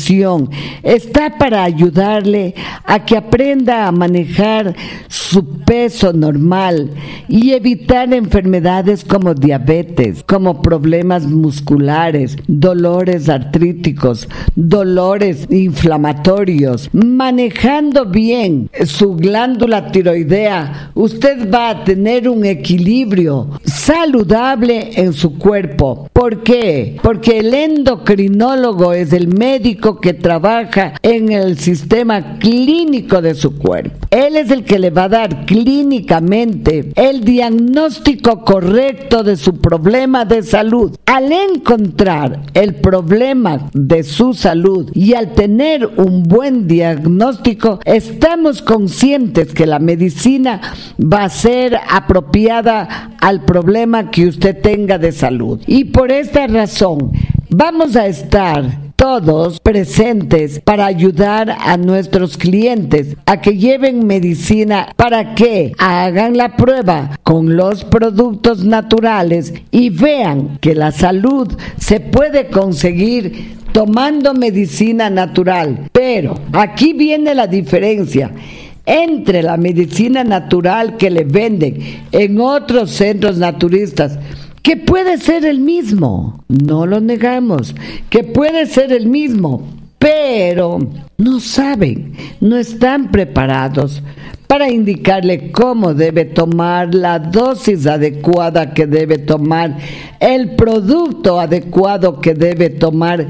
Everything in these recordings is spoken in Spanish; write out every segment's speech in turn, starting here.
solución está para ayudarle a que aprenda a manejar su peso normal y evitar enfermedades como diabetes, como problemas musculares, dolores artríticos, dolores inflamatorios. Manejando bien su glándula tiroidea, usted va a tener un equilibrio saludable en su cuerpo. ¿Por qué? Porque el endocrinólogo es el médico que trabaja en el sistema clínico de su cuerpo. Él es el que le va a dar clínicamente el diagnóstico correcto de su problema de salud. Al encontrar el problema de su salud y al tener un buen diagnóstico, estamos conscientes que la medicina va a ser apropiada al problema que usted tenga de salud. Y por esta razón, vamos a estar todos presentes para ayudar a nuestros clientes a que lleven medicina, para que hagan la prueba con los productos naturales y vean que la salud se puede conseguir tomando medicina natural. Pero aquí viene la diferencia entre la medicina natural que le venden en otros centros naturistas, que puede ser el mismo, no lo negamos, que puede ser el mismo, pero no saben, no están preparados para indicarle cómo debe tomar, la dosis adecuada que debe tomar, el producto adecuado que debe tomar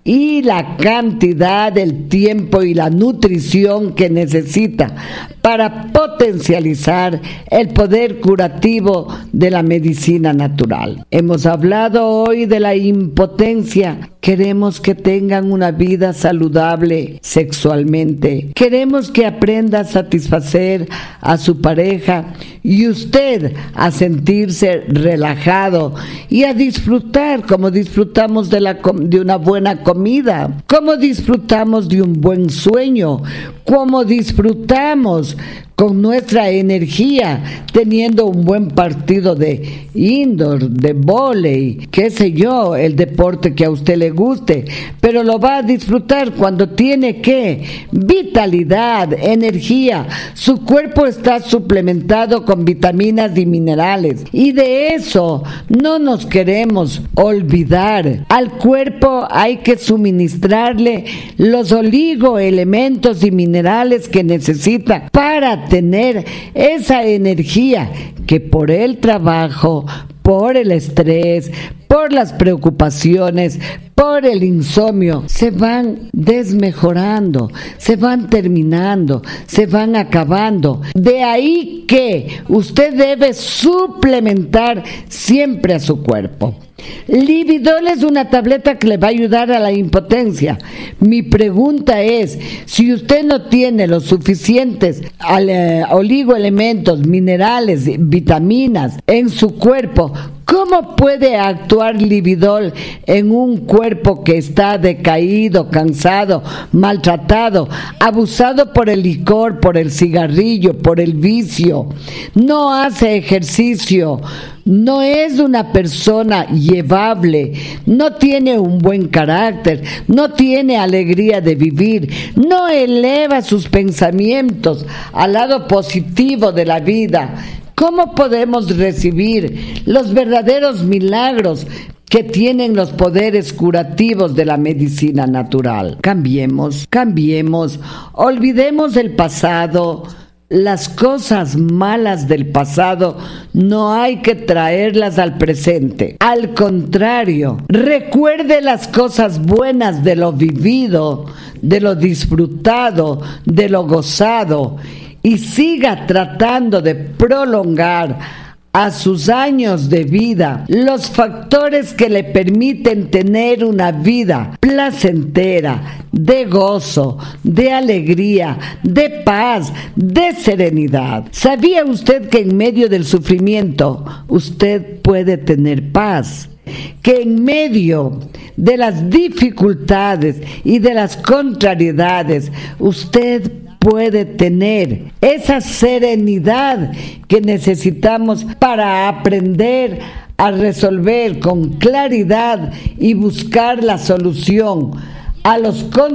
y la cantidad, el tiempo y la nutrición que necesita para potencializar el poder curativo de la medicina natural. Hemos hablado hoy de la impotencia. Queremos que tengan una vida saludable sexualmente. Queremos que aprenda a satisfacer a su pareja y usted a sentirse relajado y a disfrutar como disfrutamos de una buena comida, como disfrutamos de un buen sueño, como disfrutamos con nuestra energía teniendo un buen partido de indoor, de vóley, qué sé yo, el deporte que a usted le guste, pero lo va a disfrutar cuando tiene vitalidad, energía. Su cuerpo está suplementado con vitaminas y minerales, y de eso no nos queremos olvidar. Al cuerpo hay que suministrarle los oligoelementos y minerales que necesita para tener esa energía que por el trabajo, por el estrés, por las preocupaciones, por el insomnio, se van desmejorando, se van terminando, se van acabando. De ahí que usted debe suplementar siempre a su cuerpo. Lividol es una tableta que le va a ayudar a la impotencia. Mi pregunta es, si usted no tiene los suficientes oligoelementos, minerales, vitaminas en su cuerpo, ¿cómo puede actuar Lividol en un cuerpo que está decaído, cansado, maltratado, abusado por el licor, por el cigarrillo, por el vicio? No hace ejercicio, no es una persona llevable, no tiene un buen carácter, no tiene alegría de vivir, no eleva sus pensamientos al lado positivo de la vida. ¿Cómo podemos recibir los verdaderos milagros que tienen los poderes curativos de la medicina natural? Cambiemos, olvidemos el pasado. Las cosas malas del pasado no hay que traerlas al presente. Al contrario, recuerde las cosas buenas de lo vivido, de lo disfrutado, de lo gozado, y siga tratando de prolongar a sus años de vida los factores que le permiten tener una vida placentera, de gozo, de alegría, de paz, de serenidad. ¿Sabía usted que en medio del sufrimiento usted puede tener paz? Que en medio de las dificultades y de las contrariedades usted puede tener esa serenidad que necesitamos para aprender a resolver con claridad y buscar la solución a los